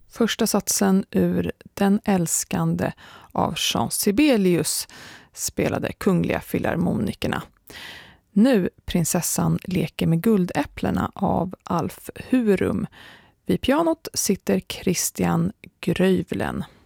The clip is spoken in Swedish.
Första satsen ur Den älskande av Jean Sibelius spelade Kungliga Filharmonikerna. Nu Prinsessan leker med guldäpplena av Alf Hurum. Vid pianot sitter Christian Grövlen.